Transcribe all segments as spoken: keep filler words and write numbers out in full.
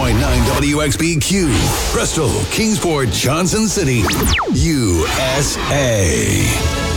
point nine W X B Q, Bristol, Kingsport, Johnson City, U S A.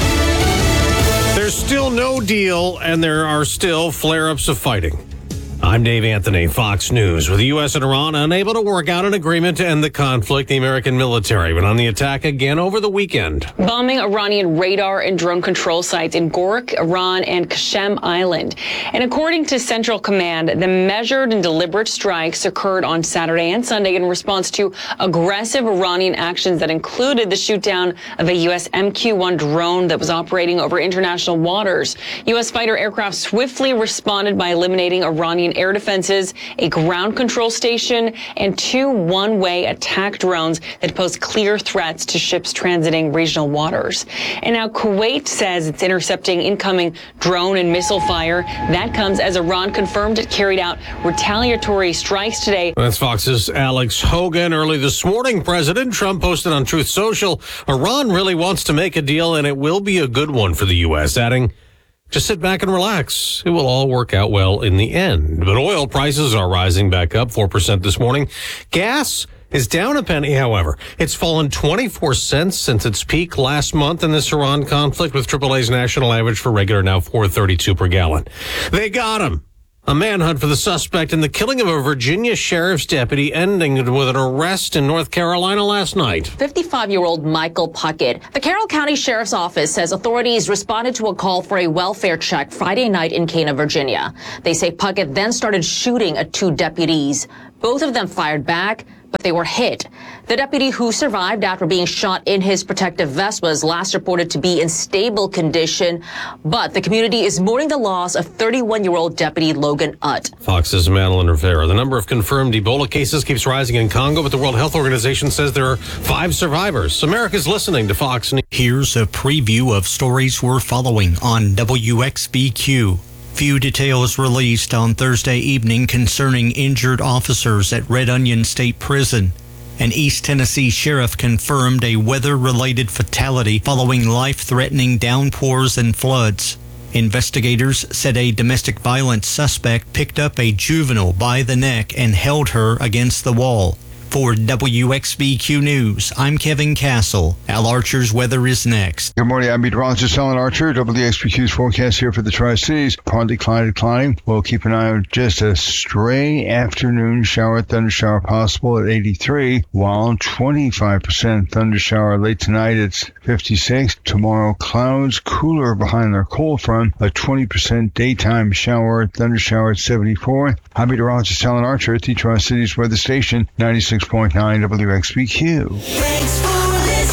There's still no deal, and there are still flare-ups of fighting. I'm Dave Anthony, Fox News. With the U S and Iran unable to work out an agreement to end the conflict, the American military went on the attack again over the weekend. Bombing Iranian radar and drone control sites in Gorak, Iran, and Qasem Island. And according to Central Command, the measured and deliberate strikes occurred on Saturday and Sunday in response to aggressive Iranian actions that included the shootdown of a U S M Q one drone that was operating over international waters. U S fighter aircraft swiftly responded by eliminating Iranian air defenses, a ground control station, and two one-way attack drones that pose clear threats to ships transiting regional waters. And now Kuwait says it's intercepting incoming drone and missile fire. That comes as Iran confirmed it carried out retaliatory strikes today. That's Fox's Alex Hogan. Early this morning, President Trump posted on Truth Social, Iran really wants to make a deal, and it will be a good one for the U S, adding, just sit back and relax. It will all work out well in the end. But oil prices are rising back up four percent this morning. Gas is down a penny, however. It's fallen twenty-four cents since its peak last month in this Iran conflict, with triple A's national average for regular now four thirty-two per gallon. They got him. A manhunt for the suspect in the killing of a Virginia sheriff's deputy ending with an arrest in North Carolina last night. fifty-five-year-old Michael Puckett. The Carroll County Sheriff's Office says authorities responded to a call for a welfare check Friday night in Cana, Virginia. They say Puckett then started shooting at two deputies. Both of them fired back, but they were hit. The deputy who survived after being shot in his protective vest was last reported to be in stable condition, but the community is mourning the loss of thirty-one-year-old Deputy Logan Utt. Fox's Madeline Rivera. The number of confirmed Ebola cases keeps rising in Congo, but the World Health Organization says there are five survivors. America's listening to Fox News. Here's a preview of stories we're following on W X B Q. Few details released on Thursday evening concerning injured officers at Red Onion State Prison. An East Tennessee sheriff confirmed a weather-related fatality following life-threatening downpours and floods. Investigators said a domestic violence suspect picked up a juvenile by the neck and held her against the wall. For W X B Q News, I'm Kevin Castle. Al Archer's weather is next. Good morning, I'm meteorologist Alan Archer. W X B Q's forecast here for the Tri-Cities. Partly cloudy, declining. We'll keep an eye on just a stray afternoon shower, thunder shower possible at eighty-three, while twenty-five percent thunder shower late tonight. It's fifty-six. Tomorrow, clouds cooler behind their cold front. A twenty percent daytime shower, thunder shower at seventy-four. I'm meteorologist Alan Archer at the Tri-Cities weather station, ninety-six point nine W X B Q. Thanks for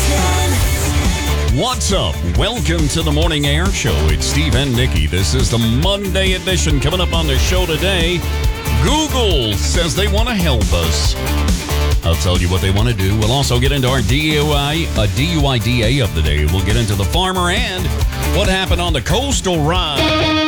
listening. What's up? Welcome to the Morning Air Show. It's Steve and Nikki. This is the Monday edition. Coming up on the show today, Google says they want to help us. I'll tell you what they want to do. We'll also get into our D U I, a D U I D A of the day. We'll get into the farmer and what happened on the coastal ride.